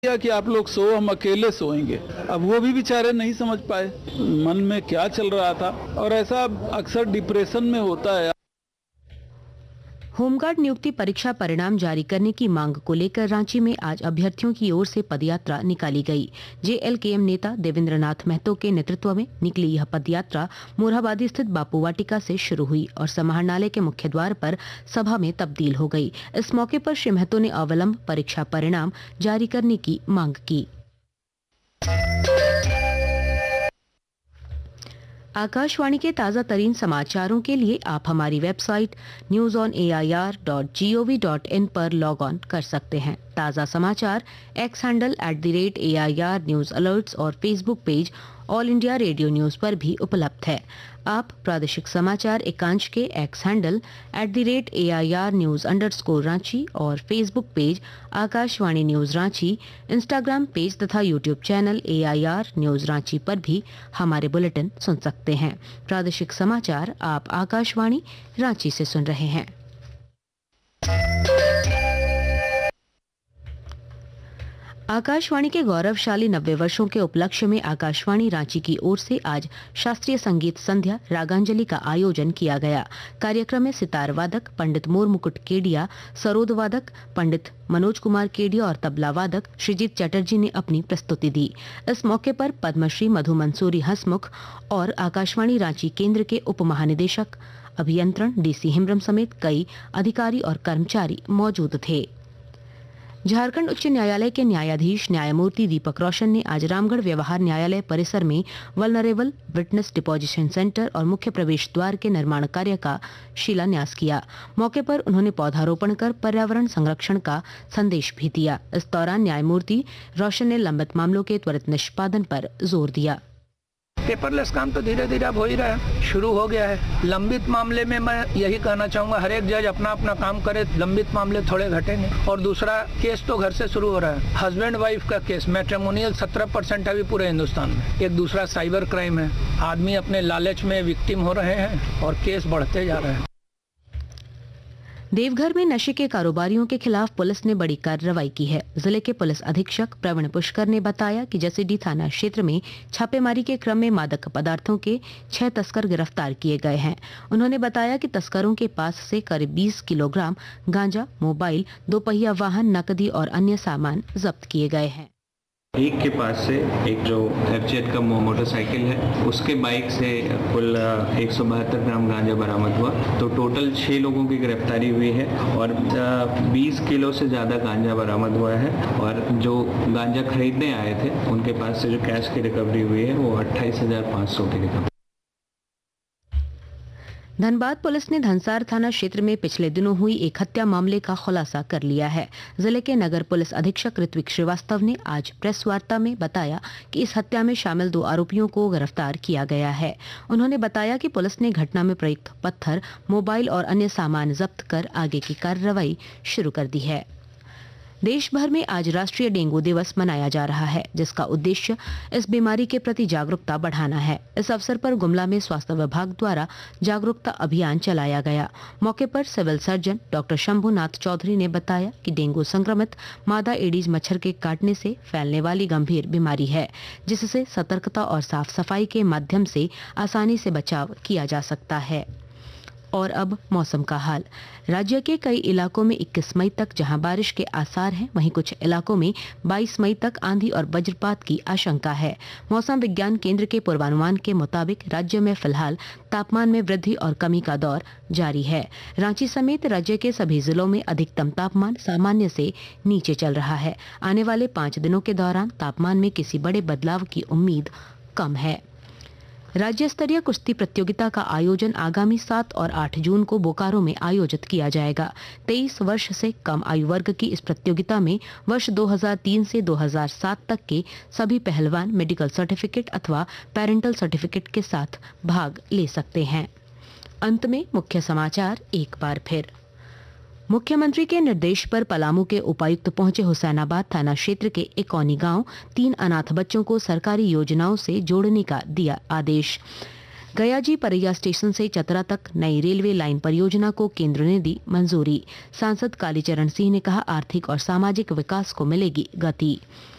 या कि आप लोग सो, हम अकेले सोएंगे। अब वो भी बेचारे नहीं समझ पाए मन में क्या चल रहा था, और ऐसा अक्सर डिप्रेशन में होता है। होमगार्ड नियुक्ति परीक्षा परिणाम जारी करने की मांग को लेकर रांची में आज अभ्यर्थियों की ओर से पदयात्रा निकाली गई। जेएलकेएम नेता देवेंद्र नाथ महतो के नेतृत्व में निकली यह पदयात्रा मोरहाबादी स्थित बापू वाटिका से शुरू हुई और समाहरणालय के मुख्य द्वार पर सभा में तब्दील हो गई। इस मौके पर श्री महतो ने अविलंब परीक्षा परिणाम जारी करने की मांग की। आकाशवाणी के ताज़ा तरीन समाचारों के लिए आप हमारी वेबसाइट newsonair.gov.in पर लॉग ऑन कर सकते हैं। ताज़ा समाचार x handle @AIR news alerts और Facebook page all India radio news पर भी उपलब्ध है। आप प्रादेशिक समाचार एकांश के एक्स हैंडल @AIR न्यूज़_रांची और Facebook page Akashvani news Ranchi, Instagram page तथा YouTube channel AIR news Ranchi पर भी हमारे बुलेटिन सुन सकते हैं। प्रादेशिक समाचार आप आकाशवाणी रांची से सुन रहे हैं। आकाशवाणी के गौरवशाली 90 वर्षों के उपलक्ष्य में आकाशवाणी रांची की ओर से आज शास्त्रीय संगीत संध्या रागांजलि का आयोजन किया गया। कार्यक्रम में सितार वादक पंडित मोर मुकुट केडिया, सरोद वादक पंडित मनोज कुमार केडिया और तबला वादक श्रीजीत चटर्जी ने अपनी प्रस्तुति दी। इस मौके पर पद्मश्री मधु मंसूरी हंसमुख और आकाशवाणी रांची केंद्र के उप महानिदेशक अभियंत्रण DC हिमरम समेत कई अधिकारी और कर्मचारी मौजूद थे। झारखंड उच्च न्यायालय के न्यायाधीश न्यायमूर्ति दीपक रोशन ने आज रामगढ़ व्यवहार न्यायालय परिसर में वल्नरेबल विटनेस डिपोजिशन सेंटर और मुख्य प्रवेश द्वार के निर्माण कार्य का शिलान्यास किया। मौके पर उन्होंने पौधारोपण कर पर्यावरण संरक्षण का संदेश भी दिया। इस दौरान न्यायमूर्ति रोशन ने लंबित मामलों के त्वरित निष्पादन पर जोर दिया। पेपरलेस काम तो धीरे धीरे अब हो ही रहा है, शुरू हो गया है। लंबित मामले में मैं यही कहना चाहूंगा, हर एक जज अपना अपना काम करे, लंबित मामले थोड़े घटेंगे। और दूसरा, केस तो घर से शुरू हो रहा है। हस्बैंड वाइफ का केस मैट्रिमोनियल 17% अभी पूरे हिंदुस्तान में। एक दूसरा साइबर क्राइम है, आदमी अपने लालच में विक्टिम हो रहे हैं और केस बढ़ते जा रहे हैं। देवघर में नशे के कारोबारियों के खिलाफ पुलिस ने बड़ी कार्रवाई की है। जिले के पुलिस अधीक्षक प्रवीण पुष्कर ने बताया कि जसीडीह थाना क्षेत्र में छापेमारी के क्रम में मादक पदार्थों के 6 तस्कर गिरफ्तार किए गए हैं। उन्होंने बताया कि तस्करों के पास से करीब 20 किलोग्राम गांजा, मोबाइल, 2 पहिया वाहन, नकदी और अन्य सामान जब्त किए गए हैं। एक के पास से एक जो FZ का मोटरसाइकिल है, उसके बाइक से कुल 172 ग्राम गांजा बरामद हुआ। तो टोटल 6 लोगों की गिरफ्तारी हुई है और 20 किलो से ज़्यादा गांजा बरामद हुआ है। और जो गांजा खरीदने आए थे उनके पास से जो कैश की रिकवरी हुई है वो 28,500 की रिकवरी। धनबाद पुलिस ने धनसार थाना क्षेत्र में पिछले दिनों हुई एक हत्या मामले का खुलासा कर लिया है। जिले के नगर पुलिस अधीक्षक ऋत्विक श्रीवास्तव ने आज प्रेस वार्ता में बताया कि इस हत्या में शामिल 2 आरोपियों को गिरफ्तार किया गया है। उन्होंने बताया कि पुलिस ने घटना में प्रयुक्त पत्थर, मोबाइल और अन्य सामान जब्त कर आगे की कार्रवाई शुरू कर दी है। देश भर में आज राष्ट्रीय डेंगू दिवस मनाया जा रहा है, जिसका उद्देश्य इस बीमारी के प्रति जागरूकता बढ़ाना है। इस अवसर पर गुमला में स्वास्थ्य विभाग द्वारा जागरूकता अभियान चलाया गया। मौके पर civil surgeon doctor Shambhunath Chaudhary ने बताया कि डेंगू संक्रमित मादा एडीज मच्छर के काटने से फैलने वाली गंभीर बीमारी है, जिससे सतर्कता और साफ सफाई के माध्यम से आसानी से बचाव किया जा सकता है। और अब मौसम का हाल। राज्य के कई इलाकों में 21 मई तक जहां बारिश के आसार हैं, वहीं कुछ इलाकों में 22 मई तक आंधी और वज्रपात की आशंका है। मौसम विज्ञान केंद्र के पूर्वानुमान के मुताबिक राज्य में फिलहाल तापमान में वृद्धि और कमी का दौर जारी है। रांची समेत राज्य के सभी जिलों में अधिकतम तापमान सामान्य से नीचे चल रहा है। आने वाले 5 दिनों के दौरान तापमान में किसी बड़े बदलाव की उम्मीद कम है। राज्य स्तरीय कुश्ती प्रतियोगिता का आयोजन आगामी 7 और 8 जून को बोकारो में आयोजित किया जाएगा। 23 वर्ष से कम आयु वर्ग की इस प्रतियोगिता में वर्ष 2003 से 2007 तक के सभी पहलवान मेडिकल सर्टिफिकेट अथवा पेरेंटल सर्टिफिकेट के साथ भाग ले सकते हैं। अंत में मुख्य समाचार एक बार फिर। मुख्यमंत्री के निर्देश पर पलामू के उपायुक्त पहुंचे हुसैनाबाद थाना क्षेत्र के एकौनी गांव 3 अनाथ बच्चों को सरकारी योजनाओं से जोड़ने का दिया आदेश। गयाजी परैया स्टेशन से चतरा तक नई रेलवे लाइन परियोजना को केंद्र ने दी मंजूरी। सांसद कालीचरण सिंह ने कहा, आर्थिक और सामाजिक विकास को मिलेगी गति।